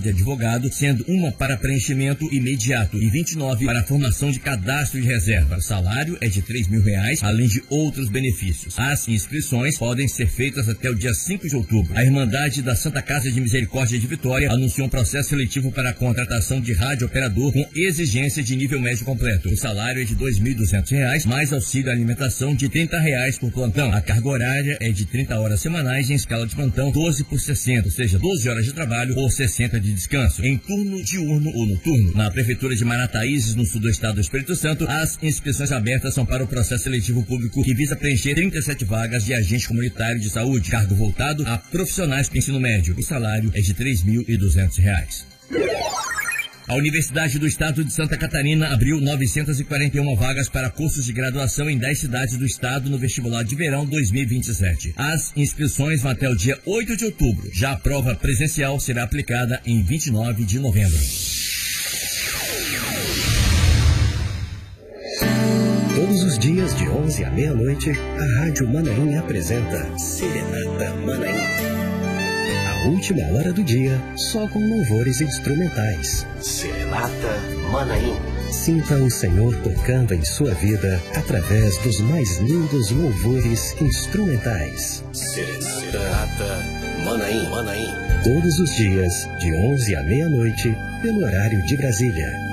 de advogado, sendo uma para preenchimento imediato e 29 para a formação de cadastro de reserva. O salário é de R$3.000, além de outros benefícios. As inscrições podem ser feitas até o dia 5 de outubro. A Irmandade da Santa Casa de Misericórdia de Vitória anunciou um processo seletivo para a contratação de rádio-operador com exigência de nível médio completo. O salário é de R$2.200, mais auxílio alimentação de R$30 por plantão. A carga horária é de 30 horas semanais em escala de plantão 12 por 60, ou seja, 12 horas de trabalho por 60 de descanso, em turno diurno ou noturno. Na Prefeitura de Marataízes, no sul do estado do Espírito Santo, as inscrições abertas são para o processo seletivo público que visa preencher 37 vagas de agente comunitário de saúde, cargo voltado a profissionais do ensino médio. O salário é de R$3.200. A Universidade do Estado de Santa Catarina abriu 941 vagas para cursos de graduação em 10 cidades do estado no vestibular de verão 2027. As inscrições vão até o dia 8 de outubro. Já a prova presencial será aplicada em 29 de novembro. Todos os dias de 11 à meia-noite, a Rádio Manaim apresenta Serenata Manaim. A última hora do dia, só com louvores instrumentais. Serenata Manaim. Sinta o Senhor tocando em sua vida através dos mais lindos louvores instrumentais. Serenata Manaim. Todos os dias, de 11 à meia-noite, pelo horário de Brasília.